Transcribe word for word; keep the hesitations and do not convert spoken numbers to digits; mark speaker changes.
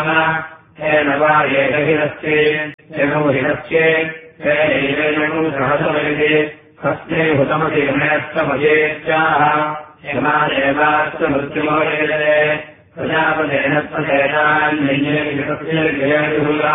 Speaker 1: हेन वा एकहिनस्ये एकौ हिनस्ये हेनैवेनौ सहसमयते हस्ते हुतमसि गणयस्तमजेत्याह यमादेवास्तु मृत्युमोरेदे प्रजापतेन त्वसेनान्यज्ञे विषस्य जयति